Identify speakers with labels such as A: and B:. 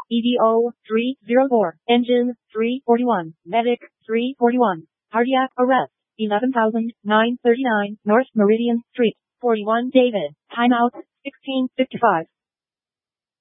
A: EDO 304, engine 341, medic 341, cardiac arrest 11,939 North Meridian Street, 41 David, timeout 16:55.